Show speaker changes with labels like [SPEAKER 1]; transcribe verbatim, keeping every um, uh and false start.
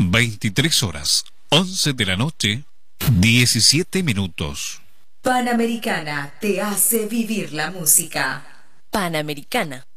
[SPEAKER 1] veintitrés horas, once de la noche, diecisiete minutos.
[SPEAKER 2] Panamericana te hace vivir la música.
[SPEAKER 3] Panamericana.